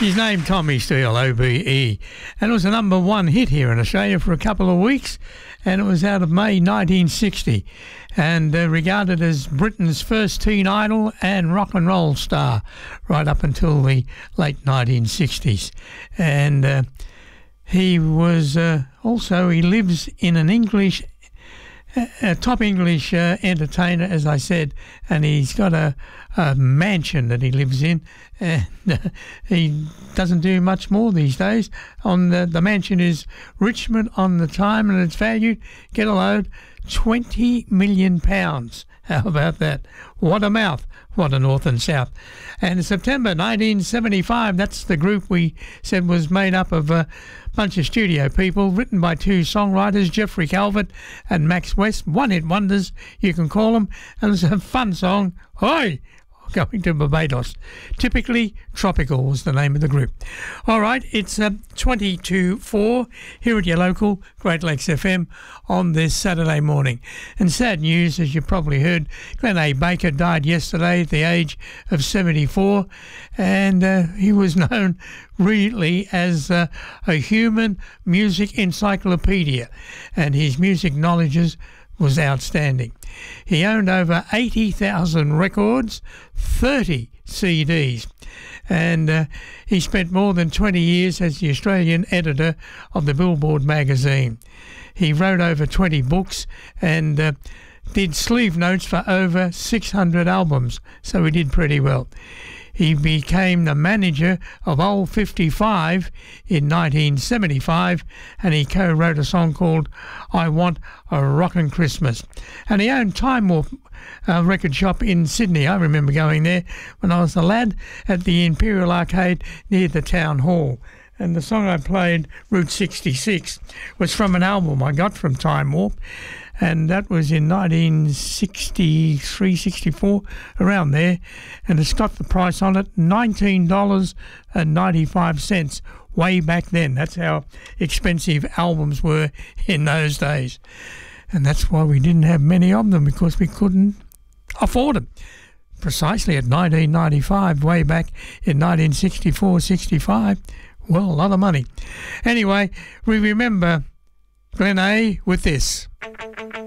His name Tommy Steele, OBE, and it was a number one hit here in Australia for a couple of weeks, and it was out of May 1960, and regarded as Britain's first teen idol and rock and roll star right up until the late 1960s. And he was he lives in an English a top English entertainer, as I said, and he's got a mansion that he lives in, and he doesn't do much more these days. On the mansion is Richmond on the Time, and it's valued, get a load, £20 million. How about that? What a mouth. What a north and south. And in September 1975, that's the group we said was made up of a bunch of studio people, written by two songwriters, Jeffrey Calvert and Max West, one-hit wonders, you can call them, and it's a fun song, Hoi! Going to Barbados. Typically Tropical was the name of the group. All right, it's 20 to 4 here at your local Great Lakes FM on this Saturday morning. And sad news, as you probably heard, Glenn A. Baker died yesterday at the age of 74, and he was known really as a human music encyclopedia, and his music knowledge was outstanding. He owned over 80,000 records, 30 CDs, and he spent more than 20 years as the Australian editor of the Billboard magazine. He wrote over 20 books and did sleeve notes for over 600 albums, so he did pretty well. He became the manager of Old 55 in 1975, and he co-wrote a song called I Want a Rockin' Christmas. And he owned Time Warp record shop in Sydney. I remember going there when I was a lad at the Imperial Arcade near the Town Hall. And the song I played, Route 66, was from an album I got from Time Warp, and that was in 1963, 64, around there, and it's got the price on it, $19.95, way back then. That's how expensive albums were in those days. And that's why we didn't have many of them, because we couldn't afford them. Precisely at 1995, way back in 1964, 65, well, a lot of money. Anyway, we remember Glen A with this.